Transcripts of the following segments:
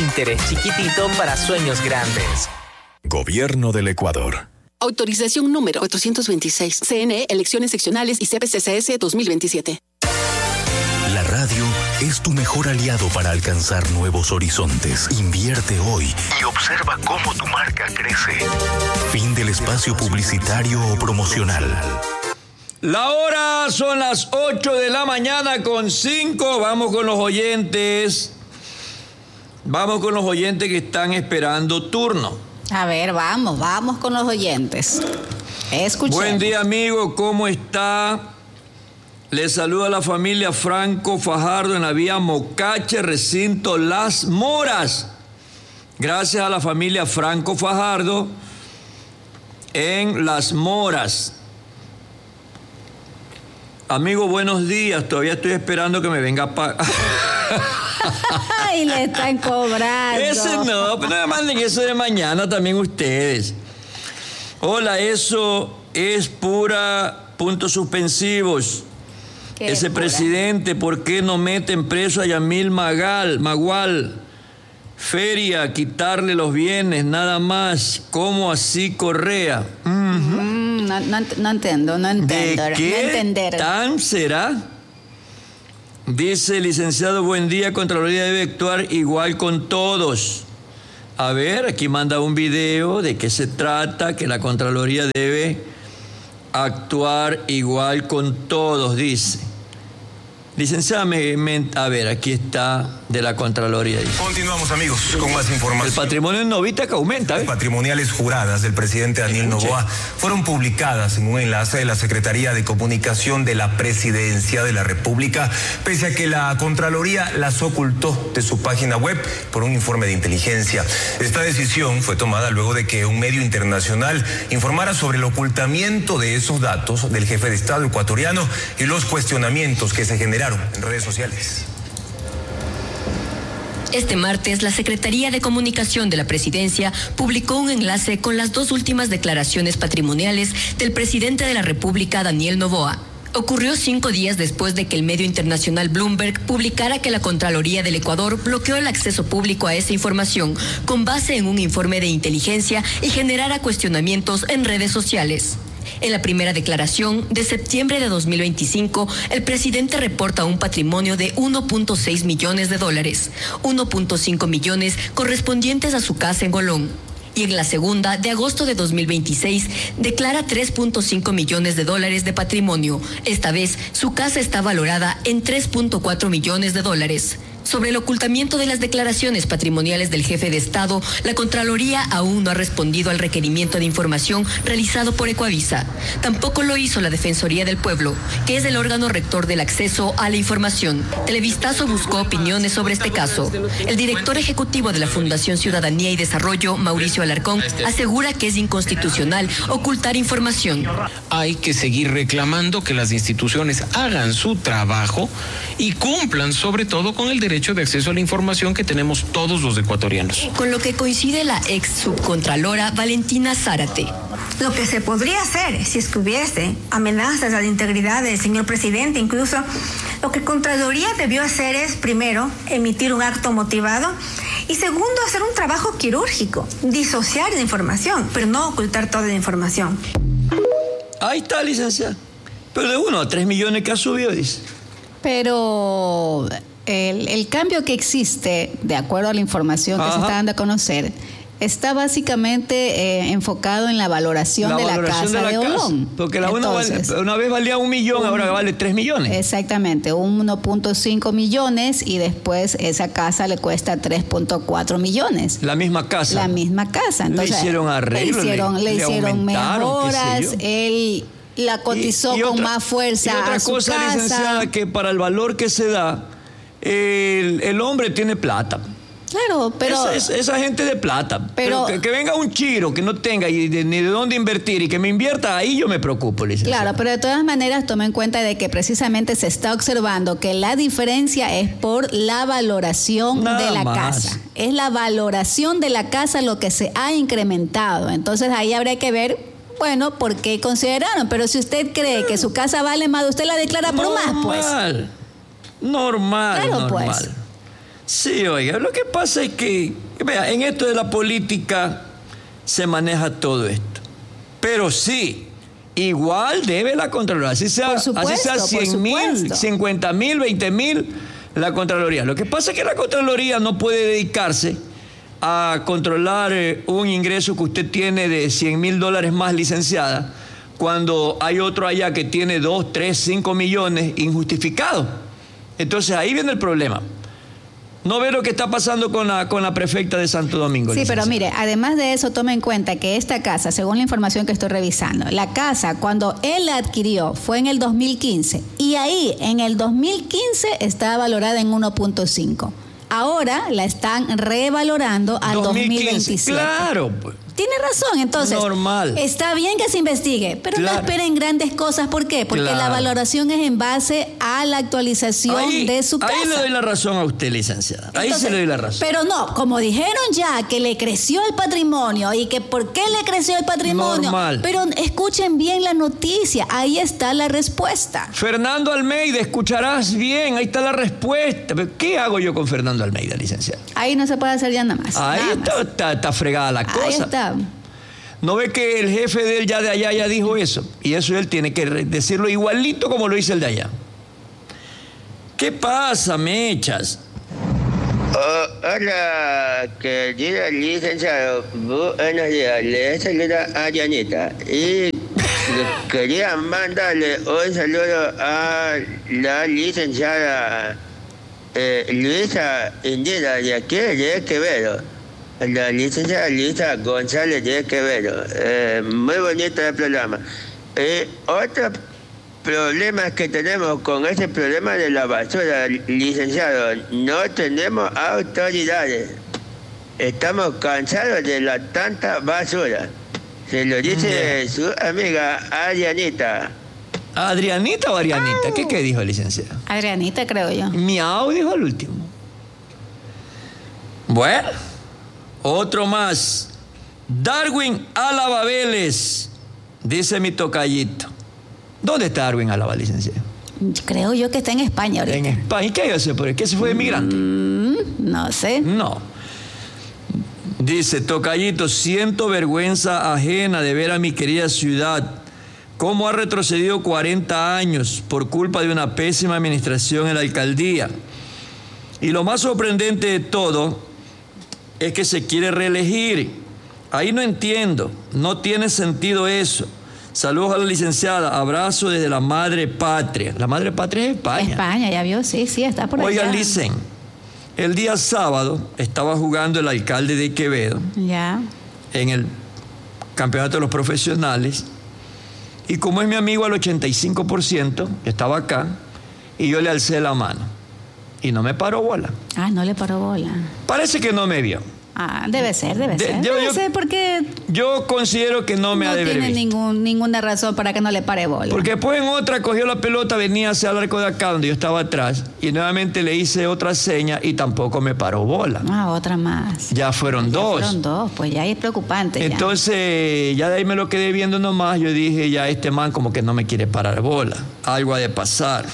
Interés chiquitito para sueños grandes. Gobierno del Ecuador. Autorización número 426. CNE, elecciones seccionales y CPCCS 2027. La radio es tu mejor aliado para alcanzar nuevos horizontes. Invierte hoy y observa cómo tu marca crece. Fin del espacio publicitario o promocional. La hora son las 8 de la mañana con 5. Vamos con los oyentes. Vamos con los oyentes que están esperando turno. A ver, vamos con los oyentes. Escuchemos. Buen día, amigo, ¿cómo está? Les saluda la familia Franco Fajardo en la vía Mocache, recinto Las Moras. Gracias a la familia Franco Fajardo en Las Moras. Amigo, buenos días. Todavía estoy esperando que me venga a pagar. Ay, le están cobrando. Ese no, pero no me manden eso de mañana también ustedes. Hola, eso es pura puntos suspensivos. Ese presidente, ¿por qué no meten preso a Yamil Magual? Feria, quitarle los bienes, nada más. ¿Cómo así Correa? No entiendo. ¿De qué entender. tan será? Dice el licenciado, buen día, Contraloría debe actuar igual con todos. A ver, aquí manda un video de qué se trata, que la Contraloría debe actuar igual con todos, dice. Licenciada, a ver, aquí está de la Contraloría. Continuamos, amigos, con más información. El patrimonio en Novita que aumenta. Las patrimoniales juradas del presidente Daniel Noboa fueron publicadas en un enlace de la Secretaría de Comunicación de la Presidencia de la República, pese a que la Contraloría las ocultó de su página web por un informe de inteligencia. Esta decisión fue tomada luego de que un medio internacional informara sobre el ocultamiento de esos datos del jefe de Estado ecuatoriano y los cuestionamientos que se generaron en redes sociales. Este martes, la Secretaría de Comunicación de la Presidencia publicó un enlace con las dos últimas declaraciones patrimoniales del presidente de la República, Daniel Noboa. Ocurrió 5 días después de que el medio internacional Bloomberg publicara que la Contraloría del Ecuador bloqueó el acceso público a esa información con base en un informe de inteligencia y generara cuestionamientos en redes sociales. En la primera declaración, de septiembre de 2025, el presidente reporta un patrimonio de $1.6 millones, 1.5 millones correspondientes a su casa en Golón. Y en la segunda, de agosto de 2026, declara $3.5 millones de patrimonio. Esta vez, su casa está valorada en $3.4 millones. Sobre el ocultamiento de las declaraciones patrimoniales del jefe de Estado, la Contraloría aún no ha respondido al requerimiento de información realizado por Ecuavisa. Tampoco lo hizo la Defensoría del Pueblo, que es el órgano rector del acceso a la información. Televistazo buscó opiniones sobre este caso. El director ejecutivo de la Fundación Ciudadanía y Desarrollo, Mauricio Alarcón, asegura que es inconstitucional ocultar información. Hay que seguir reclamando que las instituciones hagan su trabajo y cumplan sobre todo con el derecho de acceso a la información que tenemos todos los ecuatorianos. Con lo que coincide la ex subcontralora Valentina Zárate. Lo que se podría hacer si es que hubiese amenazas a la integridad del señor presidente, incluso lo que Contraloría debió hacer es, primero, emitir un acto motivado y segundo, hacer un trabajo quirúrgico, disociar la información, pero no ocultar toda la información. Ahí está, licenciada. Pero de 1 a 3 millones que ha subido, dice. Pero el cambio que existe, de acuerdo a la información que se está dando a conocer, está básicamente enfocado en la valoración de la casa de Olón. Porque una vez valía 1 millón, ahora vale 3 millones. Exactamente, 1.5 millones y después esa casa le cuesta 3.4 millones. La misma casa. La misma casa. Entonces, le hicieron arreglos, le hicieron mejoras, él la cotizó con más fuerza. Y otra a su cosa, casa. licenciada, que para el valor que se da, el hombre tiene plata. Claro, pero... Esa gente de plata. Pero que venga un chiro que no tenga ni de dónde invertir y que me invierta, ahí yo me preocupo, licenciada. Claro, pero de todas maneras tome en cuenta de que precisamente se está observando que la diferencia es por la valoración de la casa. Es la valoración de la casa lo que se ha incrementado. Entonces ahí habría que ver, bueno, por qué consideraron. Pero si usted cree que su casa vale más, usted la declara por más, pues. Normal. Pues. Sí, oiga, lo que pasa es que, vea, en esto de la política se maneja todo esto. Pero sí, igual debe la Contraloría, así sea 100,000, 50,000, 20,000, la Contraloría. Lo que pasa es que la Contraloría no puede dedicarse a controlar un ingreso que usted tiene de $100,000 más, licenciada, cuando hay otro allá que tiene 2, 3, 5 millones injustificados. Entonces ahí viene el problema. No ve lo que está pasando con la prefecta de Santo Domingo. Sí, pero mire, además de eso, tome en cuenta que esta casa, según la información que estoy revisando, la casa cuando él la adquirió fue en el 2015 y ahí en el 2015 estaba valorada en 1.5. Ahora la están revalorando al 2027. Claro, pues. Tiene razón, entonces. Normal. Está bien que se investigue, pero no esperen grandes cosas. ¿Por qué? Porque la valoración es en base a la actualización de su casa. Ahí le doy la razón a usted, licenciada. Ahí entonces, se le doy la razón. Pero no, como dijeron ya que le creció el patrimonio y que por qué le creció el patrimonio. Normal. Pero escuchen bien la noticia, ahí está la respuesta. Fernando Almeida, escucharás bien, ahí está la respuesta. ¿Qué hago yo con Fernando Almeida, licenciada? Ahí no se puede hacer ya nada más. Ahí está fregada la cosa. Ahí está. ¿No ve que el jefe de él ya de allá ya dijo eso? Y eso él tiene que decirlo igualito como lo dice el de allá. ¿Qué pasa, Mechas? Hola, querida licenciado. Buenos días. Le saluda a Yanita. Y quería mandarle un saludo a la licenciada Luisa Indira de aquí de Quevedo. La licenciada Luisa González de Quevedo. Muy bonito el programa. Otro problema que tenemos con ese problema de la basura, licenciado, no tenemos autoridades. Estamos cansados de la tanta basura. Se lo dice su amiga Adrianita. ¿Adrianita o Arianita? ¿Qué dijo, licenciado? Adrianita, creo yo. Miau dijo al último. Bueno. Otro más. Darwin Álava Vélez, dice mi tocallito. ¿Dónde está Darwin Álava, licenciado? Creo yo que está en España ahorita. En España. ¿Y qué hace por ahí? ¿Qué se fue de migrante? No sé. No. Dice, tocallito, siento vergüenza ajena de ver a mi querida ciudad cómo ha retrocedido 40 años por culpa de una pésima administración en la alcaldía. Y lo más sorprendente de todo es que se quiere reelegir. Ahí no entiendo, no tiene sentido eso. Saludos a la licenciada, abrazo desde la madre patria. La madre patria es España. España, ya vio, sí, está por allá. Oigan, licen, el día sábado estaba jugando el alcalde de Quevedo en el campeonato de los profesionales y como es mi amigo al 85%, estaba acá y yo le alcé la mano. Y no me paró bola. Ah, no le paró bola. Parece que no me vio. Ah, debe ser porque... Yo considero que no me ha de ver visto. No tiene ninguna razón para que no le pare bola. Porque después en otra cogió la pelota, venía hacia el arco de acá donde yo estaba atrás y nuevamente le hice otra seña y tampoco me paró bola. Ah, otra más. Ya fueron dos, pues ya es preocupante. Entonces, ya de ahí me lo quedé viendo nomás. Yo dije, ya este man como que no me quiere parar bola. Algo ha de pasar.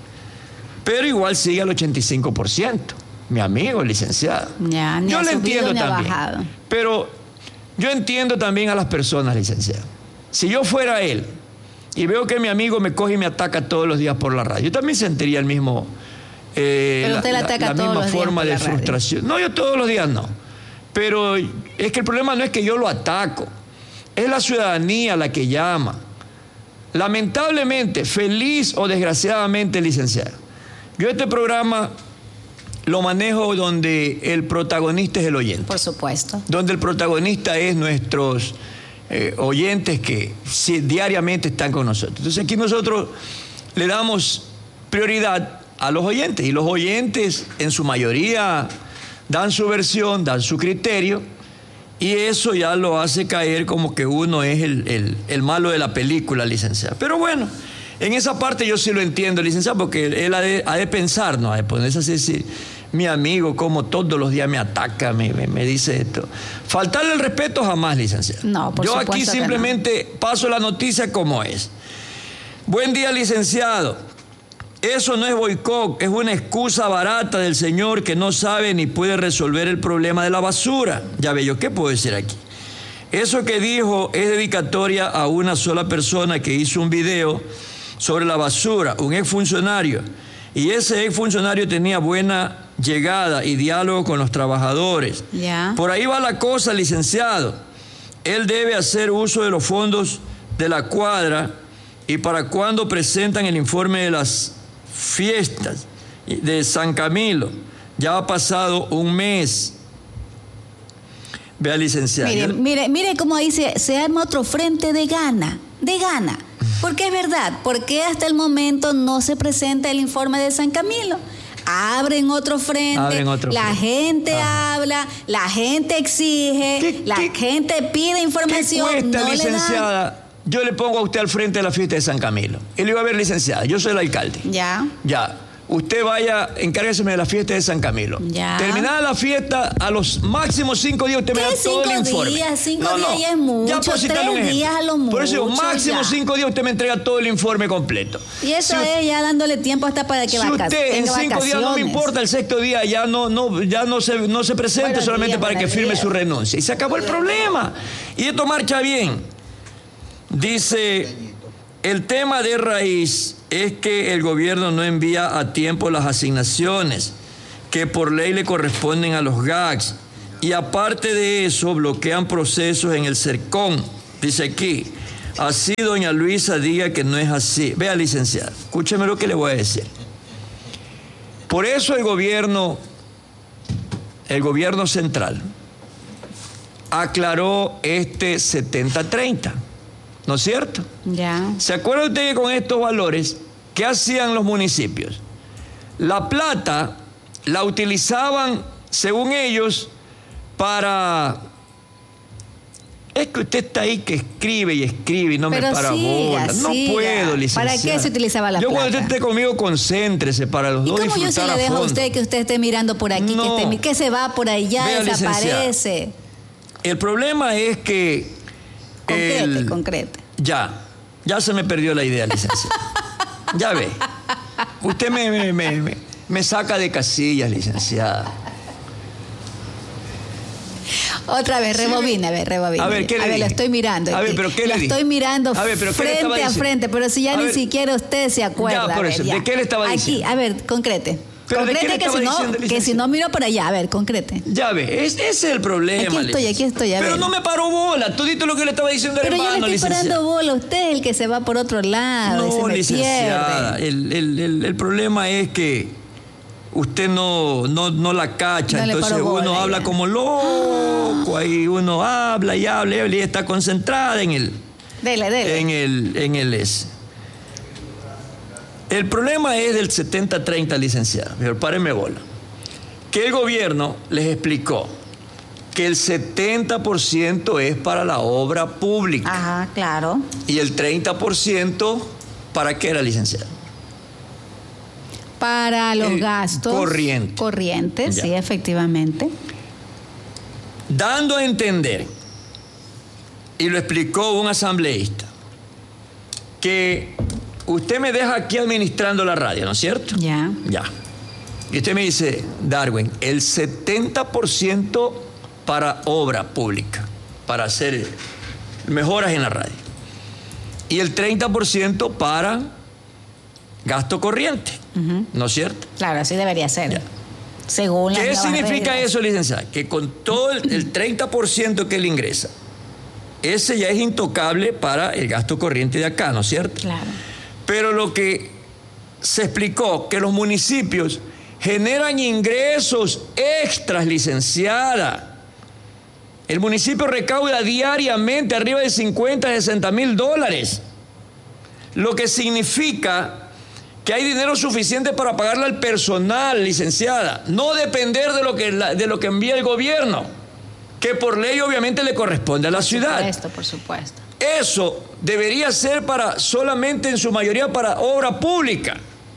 Pero igual sigue al 85%. Mi amigo, licenciado. Yo le entiendo también. Pero yo entiendo también a las personas, licenciado. Si yo fuera él y veo que mi amigo me coge y me ataca todos los días por la radio, yo también sentiría el mismo... Pero usted le ataca todos los días forma por de la frustración. Radio. No, yo todos los días no. Pero es que el problema no es que yo lo ataco. Es la ciudadanía la que llama. Lamentablemente, feliz o desgraciadamente, licenciado, yo este programa lo manejo donde el protagonista es el oyente. Por supuesto. Donde el protagonista es nuestros oyentes que diariamente están con nosotros. Entonces aquí nosotros le damos prioridad a los oyentes y los oyentes en su mayoría dan su versión, dan su criterio y eso ya lo hace caer como que uno es el malo de la película, licenciado. Pero bueno, en esa parte yo sí lo entiendo, licenciado, porque él ha de pensar, ¿no? Ha de ponerse así, decir, mi amigo, como todos los días me ataca, me dice esto. Faltarle el respeto jamás, licenciado. No, por yo supuesto aquí simplemente paso la noticia como es. Buen día, licenciado. Eso no es boicot, es una excusa barata del señor que no sabe ni puede resolver el problema de la basura. Ya ve yo, ¿qué puedo decir aquí? Eso que dijo es dedicatoria a una sola persona que hizo un video sobre la basura, un exfuncionario. Y ese exfuncionario tenía buena llegada y diálogo con los trabajadores. Ya. Por ahí va la cosa, licenciado. Él debe hacer uso de los fondos de la cuadra y para cuando presentan el informe de las fiestas de San Camilo. Ya ha pasado un mes. Vea, licenciado. Mire cómo dice, se arma otro frente de gana. Porque es verdad, porque hasta el momento no se presenta el informe de San Camilo. Abren otro frente, la gente habla, la gente exige, la gente pide información. ¿Qué cuesta, no licenciada? Yo le pongo a usted al frente de la fiesta de San Camilo. Y le digo, a ver, licenciada, yo soy el alcalde. Ya. Usted vaya, encárgueseme de la fiesta de San Camilo. Ya. Terminada la fiesta, a los máximos 5 días usted me da todo el informe. 5 días ya es mucho. Ya por citarle un 3 días a lo mucho. Por eso digo, máximo 5 días usted me entrega todo el informe completo. Y eso es ya dándole tiempo hasta para que si usted en 5 días no me importa, el sexto día ya no se presente solamente para que firme su renuncia. Y se acabó el problema. Y esto marcha bien. Dice, el tema de raíz es que el gobierno no envía a tiempo las asignaciones que por ley le corresponden a los GACs. Y aparte de eso, bloquean procesos en el CERCON. Dice aquí, así doña Luisa diga que no es así. Vea, licenciada, escúcheme lo que le voy a decir. Por eso el gobierno central aclaró este 70-30. ¿No es cierto? Ya. ¿Se acuerda usted que con estos valores, qué hacían los municipios? La plata la utilizaban, según ellos, para... Es que usted está ahí que escribe y no pero me para bola. No puedo, licenciada. ¿Para qué se utilizaba la plata? Yo cuando usted esté conmigo, concéntrese para los dos disfrutar a fondo. ¿Y cómo yo se le dejo a usted que usted esté mirando por aquí, que se va por allá, vea, desaparece? Licenciada. El problema es que... Concrete. Ya se me perdió la idea, licenciada. Ya ve. Usted me saca de casillas, licenciada. Otra vez, rebobina. A ver, ¿qué le dije? lo estoy mirando. A ver, ¿pero qué le dije? Lo estoy mirando ¿pero frente a frente, pero si ya ni siquiera usted se acuerda. Ya, por eso. ¿De qué le estaba diciendo? Aquí, a ver, concrete. ¿Pero concrete que si no miro por allá, a ver, concrete. Ya ve, ese es el problema. Aquí estoy, a ver. Pero no me paró bola, todito lo que le estaba diciendo era Pero yo le estoy parando bola, usted es el que se va por otro lado. No, licenciada, el problema es que usted no la cacha, entonces uno habla como loco, ahí uno habla y está concentrada en el... Dele. En el S. El problema es del 70-30, licenciada, pero párenme bola. Que el gobierno les explicó que el 70% es para la obra pública. Ajá, claro. Y el 30%, ¿para qué era, licenciada? Para los gastos corrientes, sí, efectivamente. Dando a entender, y lo explicó un asambleísta, que usted me deja aquí administrando la radio, ¿no es cierto? Ya. Y usted me dice, Darwin, el 70% para obra pública, para hacer mejoras en la radio. Y el 30% para gasto corriente, ¿no es cierto? Claro, así debería ser. Ya. Según las ¿Qué significa reglas? eso, licenciada? Que con todo el 30% que él ingresa, ese ya es intocable para el gasto corriente de acá, ¿no es cierto? Claro. Pero lo que se explicó, que los municipios generan ingresos extras, licenciada. El municipio recauda diariamente arriba de 50, 60 mil dólares. Lo que significa que hay dinero suficiente para pagarle al personal, licenciada. No depender de lo que envía el gobierno, que por ley obviamente le corresponde a la ciudad. Por supuesto. Eso debería ser solamente en su mayoría para obra pública.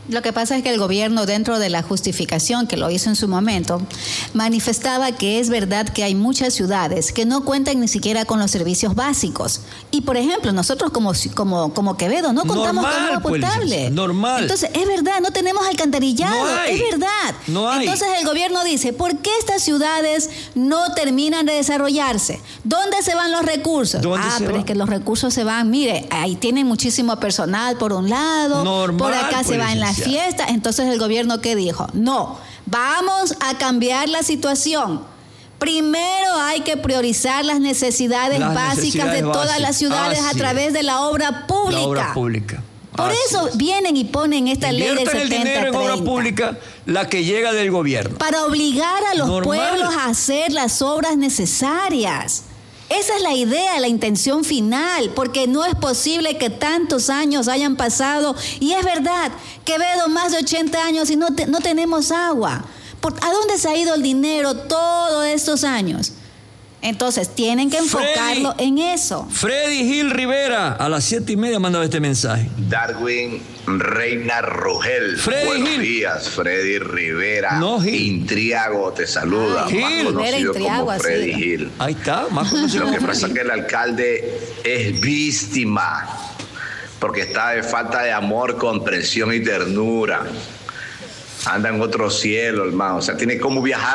Lo que pasa es que el gobierno, dentro de la justificación que lo hizo en su momento, manifestaba que es verdad que hay muchas ciudades que no cuentan ni siquiera con los servicios básicos. Y, por ejemplo, nosotros como Quevedo no contamos con agua potable. Normal. Entonces, es verdad, no tenemos alcantarillado. No hay. Es verdad. No hay. Entonces, el gobierno dice, ¿por qué estas ciudades no terminan de desarrollarse? ¿Dónde se van los recursos? Pero es que los recursos se van, mire, ahí tienen muchísimo personal por un lado, por acá se va en la fiesta. Entonces el gobierno, ¿qué dijo? No, vamos a cambiar la situación. Primero hay que priorizar las necesidades básicas de todas las ciudades a través de la obra pública. La obra pública. Por eso vienen y ponen esta ley del 70-30. El dinero en obra pública, la que llega del gobierno. Para obligar a los pueblos a hacer las obras necesarias. Esa es la idea, la intención final, porque no es posible que tantos años hayan pasado, y es verdad, Quevedo, más de 80 años y no tenemos agua. ¿A dónde se ha ido el dinero todos estos años? Entonces, tienen que enfocarlo en eso. Freddy Gil Rivera, a las 7:30 mandaba este mensaje. Darwin Reina Rogel. Buenos días, Freddy Rivera. Intriago te saluda. Más conocido como Freddy Gil. Ahí está, más conocido. Lo que pasa es que el alcalde es víctima, porque está de falta de amor, comprensión y ternura. Anda en otro cielo, hermano. O sea, tiene como viajar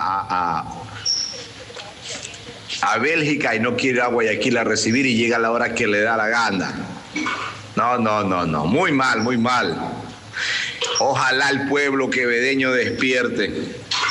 a Bélgica y no quiere ir a Guayaquil a recibir y llega a la hora que le da la gana. No. Muy mal, muy mal. Ojalá el pueblo quevedeño despierte.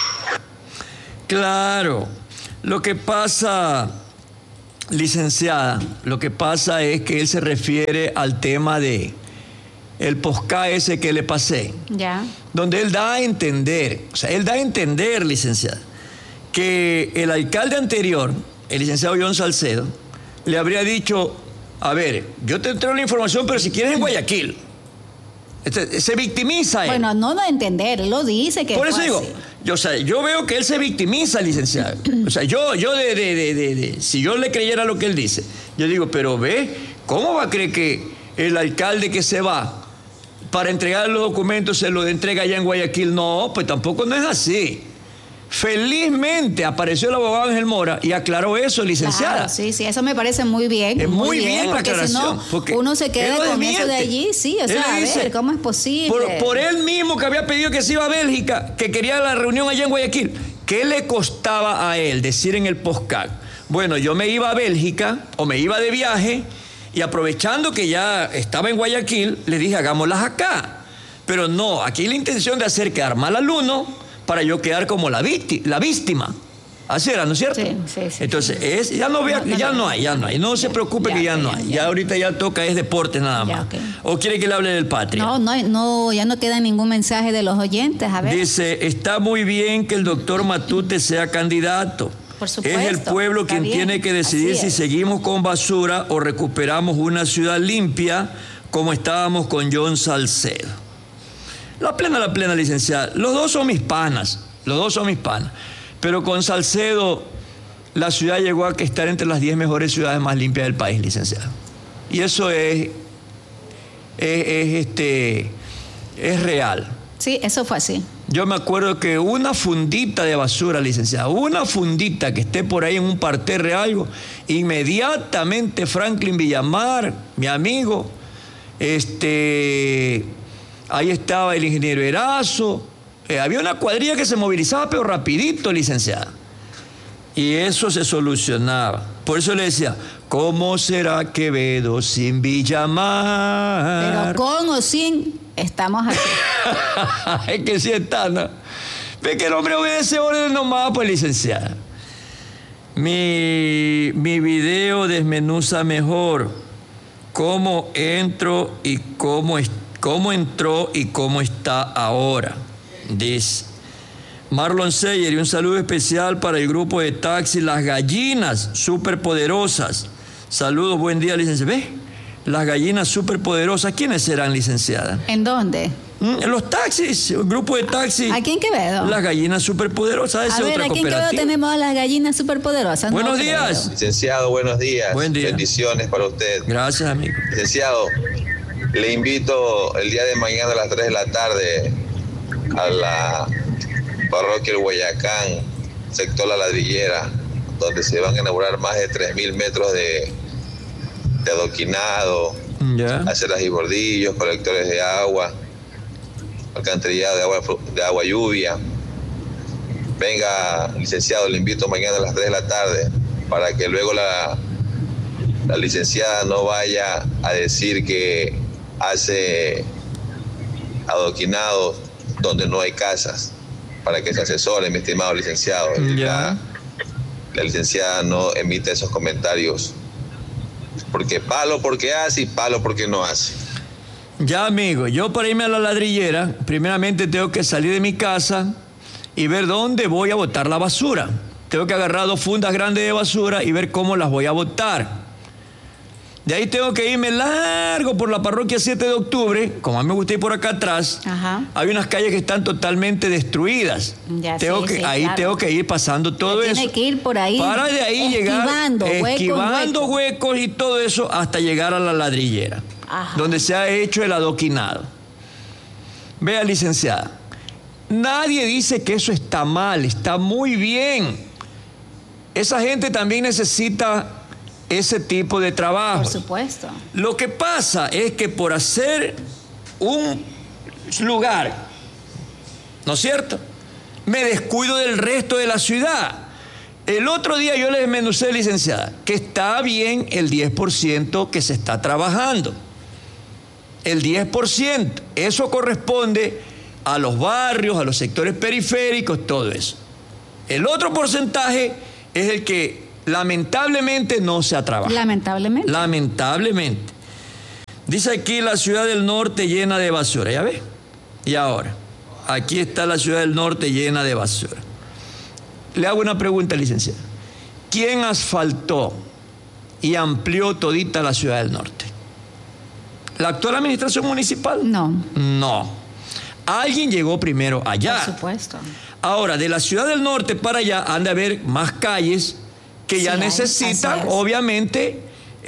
Claro. Lo que pasa, licenciada, es que él se refiere al tema de el posca ese que le pasé. Ya. Donde él da a entender, licenciada, que el alcalde anterior, el licenciado John Salcedo, le habría dicho, a ver, yo te entrego la información, pero si quieres en Guayaquil. Se victimiza él. Bueno, no entender, él lo dice que por eso digo, yo veo que él se victimiza, licenciado. O sea, si yo le creyera lo que él dice, yo digo, pero ve, ¿cómo va a creer que el alcalde que se va para entregar los documentos se los entrega allá en Guayaquil? No, pues tampoco no es así. Felizmente apareció el abogado Ángel Mora y aclaró eso, licenciada. Claro, sí, eso me parece muy bien. Es muy bien la aclaración. Porque si no, uno se queda con eso de allí, sí, o sea, a ver, ¿cómo es posible? Por él mismo que había pedido que se iba a Bélgica, que quería la reunión allá en Guayaquil, ¿qué le costaba a él decir en el postcard? Bueno, yo me iba a Bélgica o me iba de viaje y aprovechando que ya estaba en Guayaquil, le dije, hagámoslas acá. Pero no, aquí la intención de hacer quedar mal al uno para yo quedar como la víctima. Así era, ¿no es cierto? Sí. Entonces, ya no hay. No se preocupe que ya no hay. Ya ahorita ya toca, es deporte nada más. Okay. ¿O quiere que le hable del Patria? No, ya no queda ningún mensaje de los oyentes. A ver. Dice, está muy bien que el doctor Matute sea candidato. Por supuesto, es el pueblo quien tiene que decidir si seguimos con basura o recuperamos una ciudad limpia como estábamos con John Salcedo. La plena, licenciada. Los dos son mis panas. Pero con Salcedo, la ciudad llegó a estar entre las 10 mejores ciudades más limpias del país, licenciada. Y eso es real. Sí, eso fue así. Yo me acuerdo que una fundita de basura, licenciada, una fundita que esté por ahí en un parterre o algo, inmediatamente Franklin Villamar, mi amigo, ahí estaba el ingeniero Erazo. Había una cuadrilla que se movilizaba, pero rapidito, licenciada. Y eso se solucionaba. Por eso le decía, ¿cómo será Quevedo sin Villamar? Pero con o sin, estamos aquí. Es que sí está, ¿no? Ve que el hombre obedece orden nomás, pues, licenciada. Mi video desmenuza mejor cómo entró y cómo está ahora, dice Marlon Seyer. Y un saludo especial para el grupo de taxi Las Gallinas Superpoderosas. Saludos, buen día, licenciada. ¿Ve? Las Gallinas Superpoderosas, ¿quiénes serán, licenciada? ¿En dónde? En los taxis, el grupo de taxis. ¿Aquí en Quevedo? Las Gallinas Superpoderosas, esa es otra cooperativa. Aquí en Quevedo tenemos a las Gallinas Superpoderosas. Buenos días. Licenciado, buenos días. Buen día. Bendiciones para usted. Gracias, amigo. Licenciado, Le invito el día de mañana a las 3 de la tarde a la parroquia El Guayacán, sector La Ladrillera, donde se van a inaugurar más de 3.000 metros de adoquinado, aceras y bordillos, colectores de agua, alcantarillado de agua lluvia. Venga, licenciado, le invito mañana a las 3 de la tarde para que luego la licenciada no vaya a decir que hace adoquinados donde no hay casas, para que se asesore, mi estimado licenciado. La licenciada no emite esos comentarios, porque palo porque hace y palo porque no hace. Ya, amigo, yo para irme a La Ladrillera, primeramente tengo que salir de mi casa y ver dónde voy a botar la basura. Tengo que agarrar 2 fundas grandes de basura y ver cómo las voy a botar. De ahí tengo que irme largo por la parroquia 7 de octubre, como a mí me gusta ir por acá atrás. Ajá. Hay unas calles que están totalmente destruidas. Tengo que ir pasando todo eso. Tiene que ir por ahí. Para de ahí esquivando huecos y todo eso hasta llegar a La Ladrillera, donde se ha hecho el adoquinado. Vea, licenciada, nadie dice que eso está mal, está muy bien. Esa gente también necesita ese tipo de trabajo. Por supuesto. Lo que pasa es que por hacer un lugar, ¿no es cierto?, me descuido del resto de la ciudad. El otro día yo le desmenucé, licenciada, que está bien el 10% que se está trabajando. El 10%. Eso corresponde a los barrios, a los sectores periféricos, todo eso. El otro porcentaje es el que lamentablemente no se ha trabajado. Lamentablemente. Dice aquí la ciudad del norte llena de basura. ¿Ya ves? Y ahora, aquí está la ciudad del norte llena de basura. Le hago una pregunta, licenciada. ¿Quién asfaltó y amplió todita la ciudad del norte? ¿La actual administración municipal? No. Alguien llegó primero allá. Por supuesto. Ahora, de la ciudad del norte para allá han de haber más calles que ya necesitan, obviamente,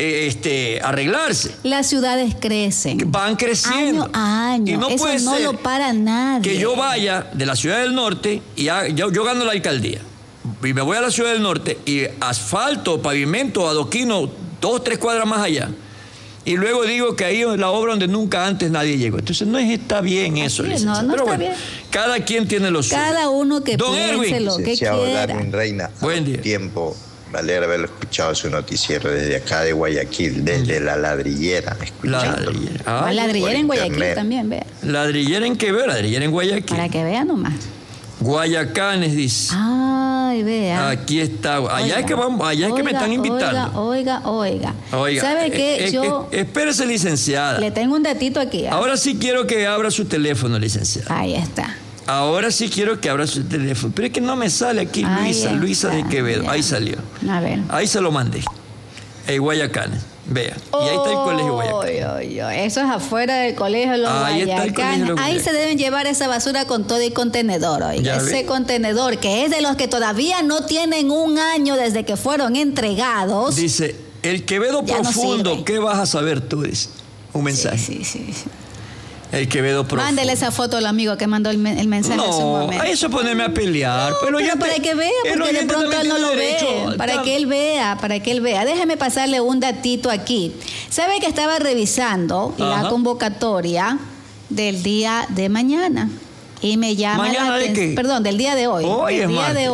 arreglarse. Las ciudades crecen. Van creciendo. Año a año. Y no eso puede no ser lo para nadie. que yo vaya de la ciudad del norte y yo gano la alcaldía. Y me voy a la ciudad del norte y asfalto, pavimento, adoquino, 2, 3 cuadras más allá. Y luego digo que ahí es la obra donde nunca antes nadie llegó. Entonces no está bien eso. No pero está bueno, bien. Cada quien tiene lo suyo. Cada uno que Don piense Erwin. lo que quiera. Darwin Reina, buen día. Tiempo. Me alegra haberlo escuchado su noticiero desde acá de Guayaquil, desde La Ladrillera. La Ladrillera en Guayaquil también, vea. ¿Ladrillera en qué veo? Ladrillera en Guayaquil. Para que vea nomás. Guayacanes, dice. Ay, vea. Aquí está. Allá es que vamos, allá es que me están invitando. Oiga. ¿Sabe qué? Espérese, licenciada. Le tengo un datito aquí. Ahora sí quiero que abra su teléfono, licenciada. Ahí está. Ahora sí quiero que abra su teléfono. Pero es que no me sale aquí Luisa de Quevedo. Ya. Ahí salió. A ver. Ahí se lo mandé. Guayacanes. Vea. Y ahí está el colegio Guayacanes. Eso es afuera del colegio Los Guayacanes. Ahí se deben llevar esa basura con todo y contenedor, oiga. Ese contenedor que es de los que todavía no tienen un año desde que fueron entregados. Dice, el Quevedo profundo, no ¿qué vas a saber tú? Dice. Un mensaje. Sí. El Quevedo profundo. Mándele esa foto al amigo que mandó el mensaje en su momento. No, a eso ponerme a pelear. Pero para que vea, porque de pronto él no lo ve. Para que él vea. Déjeme pasarle un datito aquí. ¿Sabe que estaba revisando la convocatoria del día de mañana? Y me llama ¿Mañana de qué? Perdón, del día de hoy. Del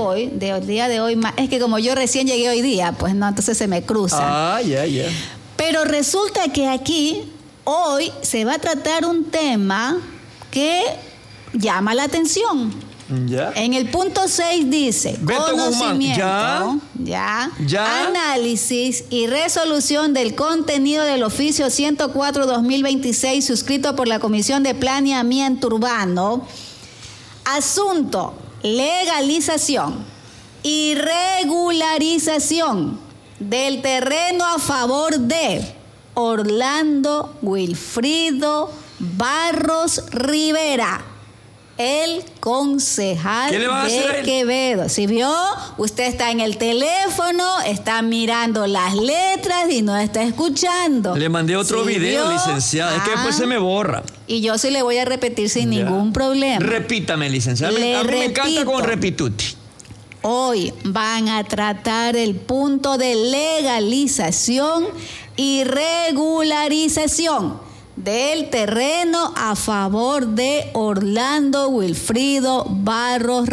día de hoy. Es que como yo recién llegué hoy día, pues no, entonces se me cruza. Ya. Pero resulta que aquí hoy se va a tratar un tema que llama la atención. Ya. En el punto 6 dice Beto conocimiento, ya, análisis y resolución del contenido del oficio 104/2026 suscrito por la Comisión de Planeamiento Urbano. Asunto: legalización y regularización del terreno a favor de Orlando Wilfrido Barros Rivera, el concejal de Quevedo. Si vio, usted está en el teléfono, está mirando las letras y no está escuchando. Le mandé otro video, licenciada. Es que después se me borra. Y yo sí le voy a repetir sin ningún problema. Repítame, licenciada. A mí me encanta con repituti. Hoy van a tratar el punto de legalización y regularización del terreno a favor de Orlando Wilfrido Barros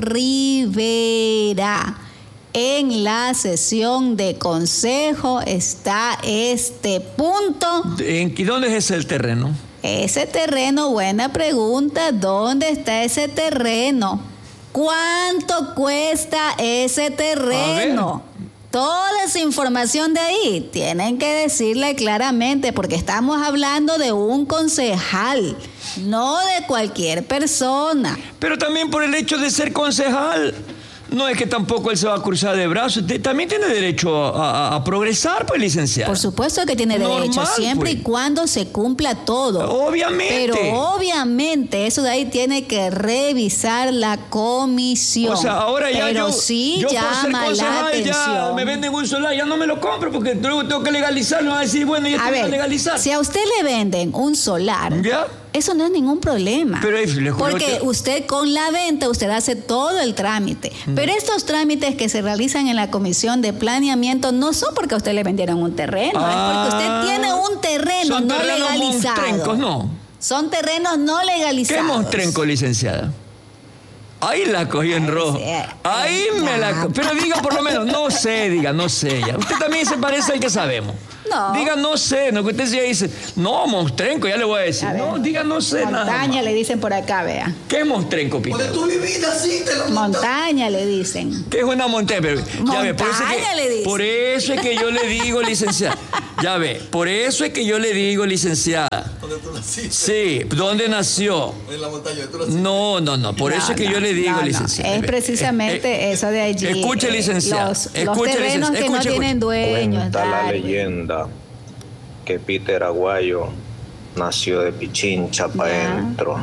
Rivera. En la sesión de consejo está este punto. ¿En dónde es ese el terreno? Ese terreno, buena pregunta. ¿Dónde está ese terreno? ¿Cuánto cuesta ese terreno? Toda esa información de ahí tienen que decirle claramente, porque estamos hablando de un concejal, no de cualquier persona. Pero también por el hecho de ser concejal, no es que tampoco él se va a cruzar de brazos. También tiene derecho a progresar, pues, licenciada. Por supuesto que tiene derecho, siempre pues. Y cuando se cumpla todo. Obviamente. Pero obviamente eso de ahí tiene que revisar la comisión. O sea, ahora ya pero yo llama por ser la concejal, atención. ya me venden un solar, ya no me lo compro porque luego tengo que legalizarlo. Me van a decir, bueno, ya tengo que legalizar. Si a usted le venden un solar, ¿ya? Eso no es ningún problema. Pero porque usted con la venta, usted hace todo el trámite. Pero estos trámites que se realizan en la comisión de planeamiento no son porque a usted le vendieron un terreno, es porque usted tiene un terreno no legalizado. Monstrencos, no. Son terrenos no legalizados. ¿Qué monstrenco, licenciada? Ahí la cogí en rojo. Ahí me la cogí. Pero diga por lo menos, no sé ya. Usted también se parece al que sabemos. No. Diga no sé, no que usted ya dice, no, monstrenco, ya le voy a decir. No, diga no sé nada. Montaña le dicen por acá, vea. ¿Qué es monstrenco, Pita? Porque tú vivís así, te lo montaña le dicen. ¿Qué es una montaña? Pero, ya ve, le dicen. Por eso es que yo le digo, licenciada. Ya ve, por eso es que yo le digo, licenciada. ¿Dónde tú naciste? Sí, ¿dónde nació? En la montaña, ¿tú naciste? No. Por eso es que yo le digo, licenciada. Es precisamente eso de allí. Escuche, licenciada. Los terrenos que no tienen dueños. Cuenta la leyenda que Peter Aguayo nació de Pichincha para adentro,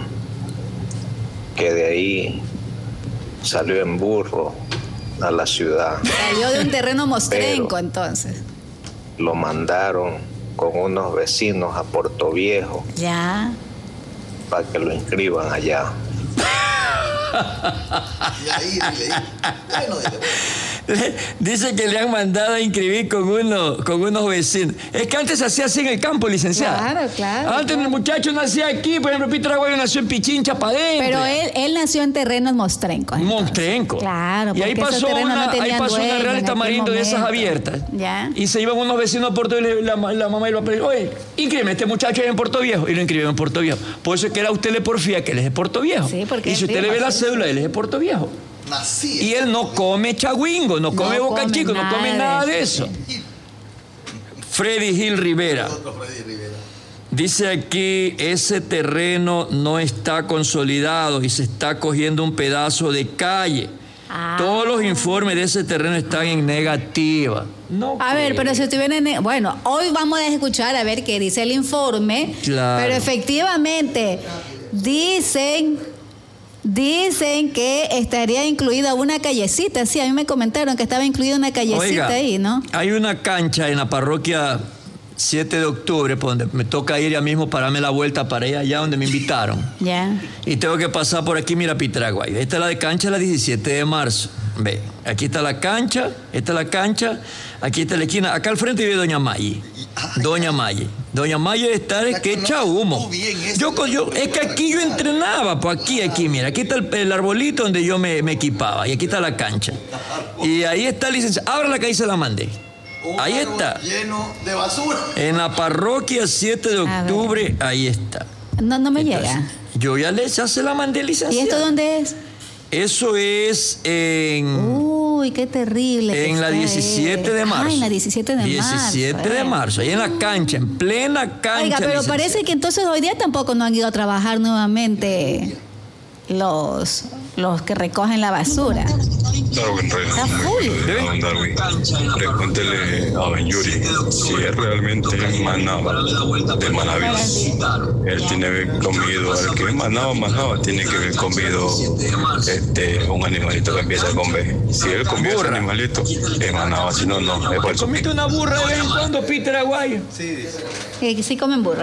que de ahí salió en burro a la ciudad. Salió de un terreno mostrenco. Pero entonces lo mandaron con unos vecinos a Puerto Viejo para que lo inscriban allá. Y ahí, dice que le han mandado a inscribir con unos vecinos. Es que antes se hacía así en el campo, licenciada. Claro. Antes el muchacho nacía aquí, por ejemplo, Peter Aguayo nació en Pichincha para adentro. Pero él nació en terrenos mostrencos. Monstrenco. Claro, y ahí pasó una Real Tamarindo de esas abiertas. Ya. Y se iban unos vecinos a Puerto Viejo, la mamá iba a pedir, oye, inscríbeme, este muchacho es en Puerto Viejo. Y lo inscribieron en Puerto Viejo. Por eso es que era usted le porfía que él es de Puerto Viejo. Sí, porque y si usted le ve la cédula, él es de Puerto Viejo. Y él no come chagüingo, no come boca chico, no come nada de eso. Freddy Gil Rivera. Dice aquí, ese terreno no está consolidado y se está cogiendo un pedazo de calle. Todos los informes de ese terreno están en negativa. A ver, pero si estuvieran bueno, hoy vamos a escuchar a ver qué dice el informe. Claro. Pero efectivamente dicen que estaría incluida una callecita. Sí, a mí me comentaron que estaba incluida una callecita ahí, ¿no? Hay una cancha en la parroquia 7 de octubre, por donde me toca ir ya mismo, pararme la vuelta para ir allá donde me invitaron. Ya. Y tengo que pasar por aquí, mira, Peter Aguayo. Esta es la de cancha, la 17 de marzo. Ve, aquí está la cancha, aquí está la esquina. Acá al frente vive Doña Mayi. Doña Mayi está que echa humo. Es que aquí yo entrenaba, pues aquí, mira, aquí está el arbolito donde yo me equipaba. Y aquí está la cancha. Y ahí está el licenciado. Ábrala que ahí se la mandé. Ahí está. Lleno de basura. En la parroquia 7 de octubre, ahí está. No me llega. Yo ya se la mandé, licenciada. ¿Y esto dónde es? Eso es en... Uy, qué terrible. En la 17 de marzo. En la 17 de marzo. 17 de marzo, ahí en la cancha, en plena cancha. Oiga, pero parece que entonces hoy día tampoco no han ido a trabajar nuevamente. los que recogen la basura. Darwin Reyes, Está full. don Darwin, pregúntele a Ben Yuri si es realmente Manaba de Manaví. Él tiene que haber comido, al que es Manaba, tiene que haber comido un animalito que empieza con B. Si él comió ese animalito, es Manaba, si no, no. Es falso. ¿Comiste una burra de vez en cuando, Peter Aguayo? Sí, dice. Sí comen burra.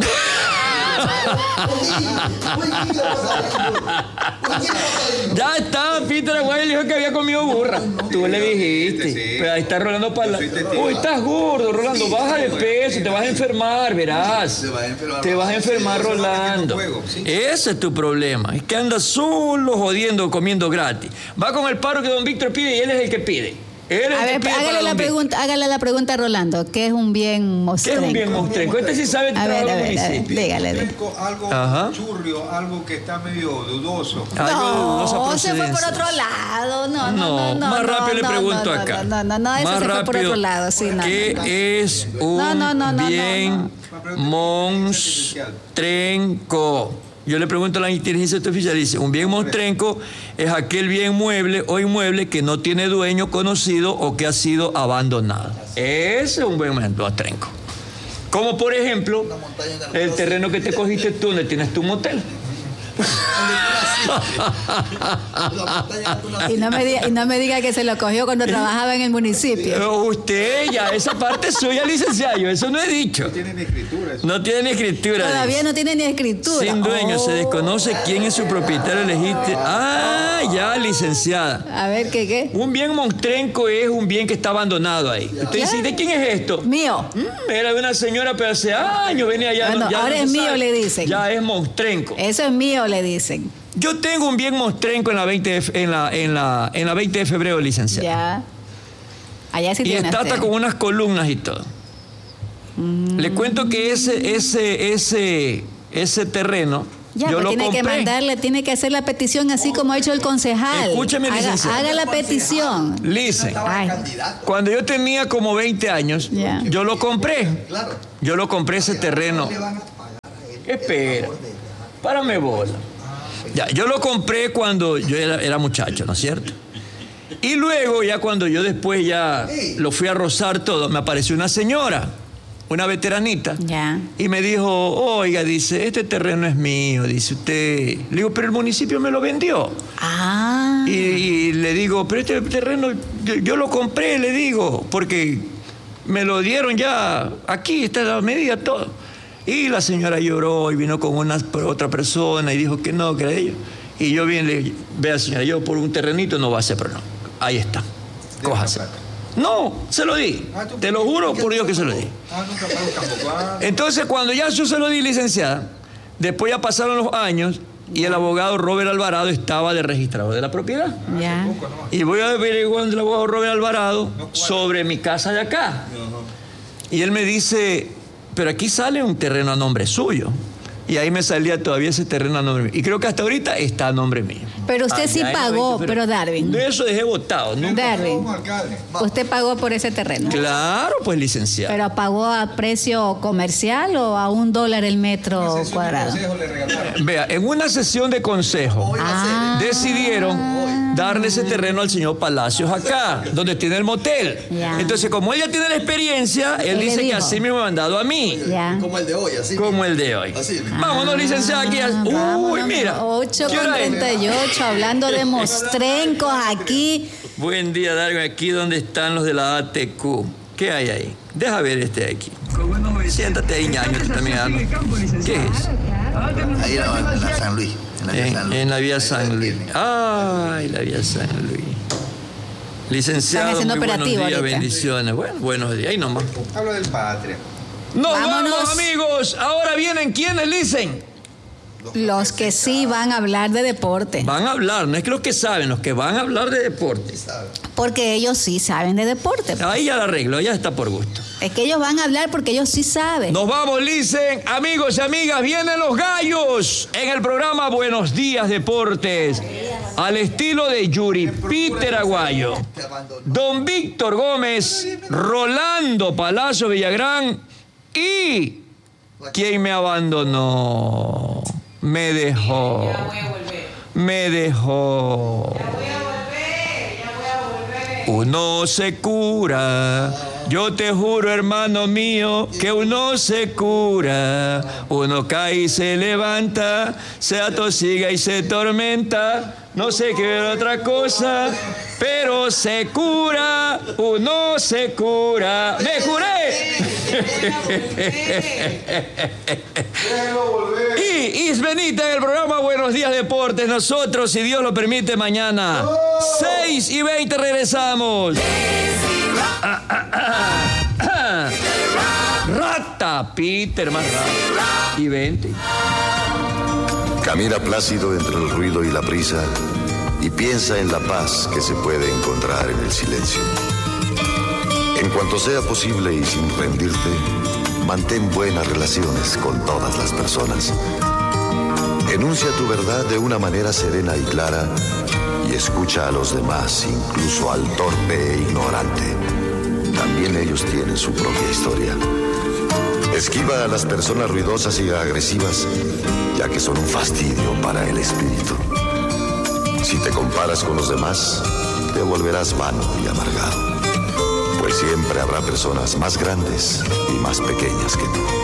Ya está, Peter Aguayo dijo que había comido burra. Tú le dijiste. Sí. Pero ahí está Rolando Pala. Uy, estás gordo, Rolando. Baja de peso, te vas a enfermar, verás. Te vas a enfermar, Rolando. Ese es tu problema. Es que andas solo jodiendo, comiendo gratis. Va con el paro que don Víctor pide y él es el que pide. A ver, hágale la pregunta a Rolando. ¿Qué es un bien mostrenco? ¿Qué es un bien mostrenco? Este sí sabe el trabajo del municipio. Dígale. Algo churrio, algo que está medio dudoso. No, se fue por otro lado. No. Más rápido le pregunto acá. No, eso se fue por otro lado. Sí, ¿Qué es un bien mostrenco? Yo le pregunto a la inteligencia artificial, dice, un bien mostrenco es aquel bien mueble o inmueble que no tiene dueño conocido o que ha sido abandonado. Ese es un buen mostrenco. Como por ejemplo, el terreno que te cogiste tú, donde tienes tu motel. Y no me diga que se lo cogió cuando trabajaba en el municipio. Usted ya, esa parte es suya, licenciado, eso no he dicho. No tiene ni escritura. No tiene ni escritura. Todavía no tiene ni escritura. Sin dueño, se desconoce quién es su propietario legítimo. Ya, licenciada. A ver, ¿qué? Un bien mostrenco es un bien que está abandonado ahí. Usted dice, ¿de quién es esto? Mío. Era de una señora, pero hace años venía allá. Bueno, ahora es mío, le dicen. Ya es mostrenco. Eso es mío, le dicen. Yo tengo un bien mostrenco en la 20 de febrero, licenciado. Ya. Allá sí y tiene está usted. hasta con unas columnas y todo. Le cuento que ese terreno ya, yo lo tiene compré. tiene que hacer la petición así como ha hecho el concejal. Escúchame, licenciado. Haga la petición. Listen, cuando yo tenía como 20 años, yo lo compré. Yo lo compré ese terreno. Espera, párame bola. Ya, yo lo compré cuando yo era muchacho, ¿no es cierto? Y luego, ya cuando yo después ya lo fui a rozar todo, me apareció una señora, una veteranita, y me dijo, oiga, dice, este terreno es mío, dice usted. Le digo, pero el municipio me lo vendió. Y le digo, pero este terreno yo lo compré, le digo, porque me lo dieron ya, aquí está la medida, todo. Y la señora lloró y vino con otra persona y dijo que no, que era ellos. Y yo bien le dije, vea señora, yo por un terrenito no va a hacer, pero no. Ahí está, cójase. No, se lo di. Te lo juro por Dios que se lo di. Entonces cuando ya yo se lo di, licenciada, después ya pasaron los años y el abogado Robert Alvarado estaba de registrador de la propiedad. Y voy a averiguar el abogado Robert Alvarado sobre mi casa de acá. Y él me dice, pero aquí sale un terreno a nombre suyo. Y ahí me salía todavía ese terreno a nombre mío. Y creo que hasta ahorita está a nombre mío. Pero usted sí pagó, pero Darwin. De eso dejé votado, ¿no? Darwin, usted pagó por ese terreno. Claro, pues licenciado. ¿Pero pagó a precio comercial o a $1 el metro cuadrado? Vea, en una sesión de consejo decidieron darle ese terreno al señor Palacios acá, donde tiene el motel. Entonces, como él ya tiene la experiencia, él dice que así me ha mandado a mí. Como el de hoy, así. Como el de hoy. Así. Vámonos, licenciada, aquí. Uy, mira. 8:38, hablando de mostrencos aquí. Buen día, Darwin. Aquí donde están los de la ATQ. ¿Qué hay ahí? Deja ver este de aquí. Siéntate ahí, ñaño, te está mirando. ¿Qué es? Ahí en la San Luis. En la vía San Luis. Ay, la vía San Luis. Licenciado, muy buenos días, bendiciones. Bueno, buenos días. Ahí nomás. Hablo del Patria. Nos vamos, amigos. Ahora vienen quienes dicen. Los que sí van a hablar de deporte. Van a hablar, no es que los que saben, los que van a hablar de deporte. Porque ellos sí saben de deporte. Ahí ya lo arreglo, ya está por gusto. Es que ellos van a hablar porque ellos sí saben. Nos vamos, Licen. Amigos y amigas, vienen los gallos en el programa Buenos Días Deportes. Al estilo de Yuri Peter Aguayo, don Víctor Gómez, Rolando Palacio Villagrán y quien me abandonó, me dejó. me dejó. Uno se cura, yo te juro, hermano mío, que uno se cura. Uno cae y se levanta, se atosiga y se tormenta. No sé qué ver otra cosa, pero se cura, uno se cura. ¡Me curé! Y Isbenita en el programa Buenos Días Deportes. Nosotros, si Dios lo permite, mañana 6:20 regresamos. Rata, Peter, más rata. Y 20. Camina plácido entre el ruido y la prisa y piensa en la paz que se puede encontrar en el silencio. En cuanto sea posible y sin rendirte, mantén buenas relaciones con todas las personas. Enuncia tu verdad de una manera serena y clara y escucha a los demás, incluso al torpe e ignorante. También ellos tienen su propia historia. Esquiva a las personas ruidosas y agresivas, ya que son un fastidio para el espíritu. Si te comparas con los demás, te volverás vano y amargado, pues siempre habrá personas más grandes y más pequeñas que tú.